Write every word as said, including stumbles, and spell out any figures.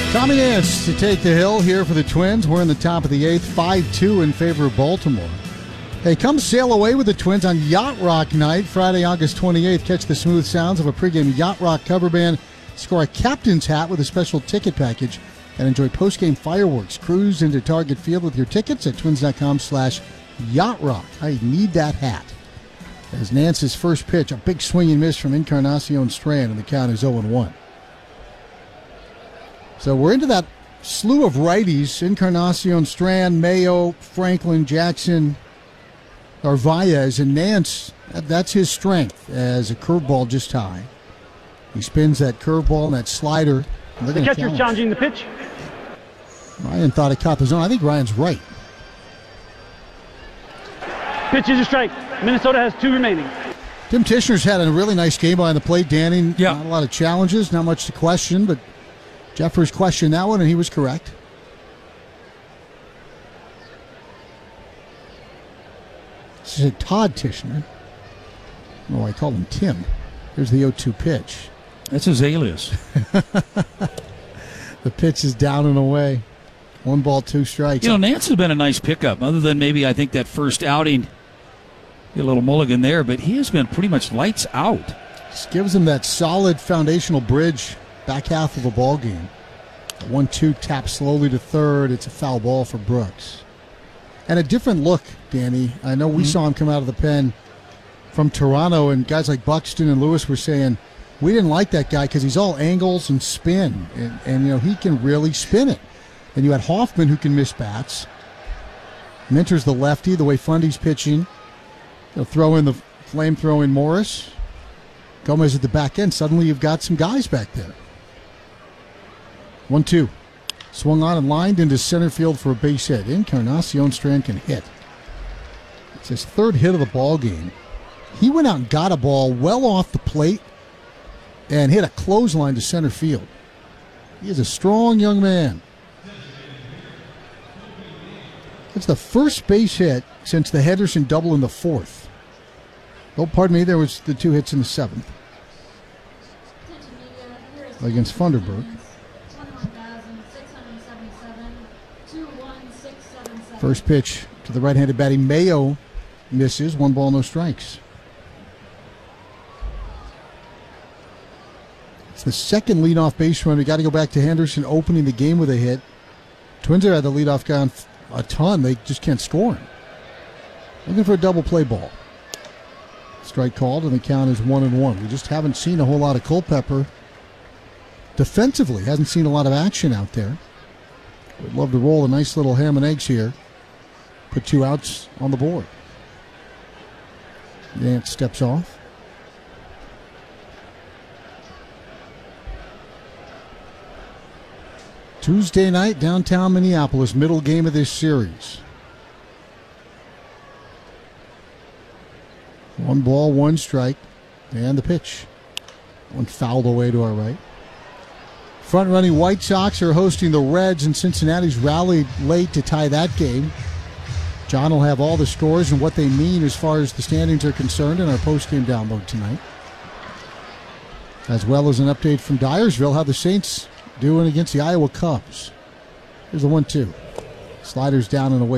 Tommy Nance to take the hill here for the Twins. We're in the top of the eighth, five two in favor of Baltimore. Hey, come sail away with the Twins on Yacht Rock Night, Friday, August twenty-eighth. Catch the smooth sounds of a pregame Yacht Rock cover band, score a captain's hat with a special ticket package, and enjoy postgame fireworks. Cruise into Target Field with your tickets at twins.com slash yacht rock. I need that hat. As Nance's first pitch, a big swing and miss from Encarnacion Strand, and the count is oh and one. So we're into that slew of righties: Encarnacion Strand, Mayo, Franklin, Jackson, Narvaez, and Nance. That's his strength as a curveball just high. He spins that curveball and that slider. The catcher's challenging the pitch. Ryan thought it caught the zone. I think Ryan's right. Pitch is a strike. Minnesota has two remaining. Tim Tishner's had a really nice game behind the plate, Danny. Yeah. Not a lot of challenges, not much to question, but Jeffers questioned that one, and he was correct. This is Todd Tishner. Oh, I call him Tim. Here's the oh two pitch. That's his alias. The pitch is down and away. One ball, two strikes. You know, Nance has been a nice pickup, other than maybe I think that first outing, a little mulligan there, but he has been pretty much lights out. Just gives him that solid foundational bridge back half of a ball game. one two tap slowly to third. It's a foul ball for Brooks. And a different look, Danny. I know we mm-hmm. saw him come out of the pen from Toronto, and guys like Buxton and Lewis were saying, we didn't like that guy because he's all angles and spin. And, and, you know, he can really spin it. And you had Hoffman, who can miss bats. Minter's the lefty, the way Fundy's pitching. They'll throw in the flame-throwing Morris. Gomez at the back end. Suddenly you've got some guys back there. one two. Swung on and lined into center field for a base hit. Encarnacion Strand can hit. It's his third hit of the ball game. He went out and got a ball well off the plate and hit a clothesline to center field. He is a strong young man. It's the first base hit since the Henderson double in the fourth. Oh, pardon me, there was the two hits in the seventh against Funderburg. First pitch to the right-handed batting Mayo misses. One ball, no strikes. It's the second leadoff base run. We got to go back to Henderson opening the game with a hit. Twins are at the leadoff guy on a ton. They just can't score him. Looking for a double play ball. Strike called, and the count is one and one. We just haven't seen a whole lot of Culpepper defensively. Hasn't seen a lot of action out there. Would love to roll a nice little ham and eggs here. Put two outs on the board. Nance steps off. Tuesday night, downtown Minneapolis, middle game of this series. One ball, one strike, and the pitch. One fouled away to our right. Front-running White Sox are hosting the Reds, and Cincinnati's rallied late to tie that game. John will have all the scores and what they mean as far as the standings are concerned in our post-game download tonight. As well as an update from Dyersville, how the Saints doing against the Iowa Cubs. Here's the one two. Sliders down and away.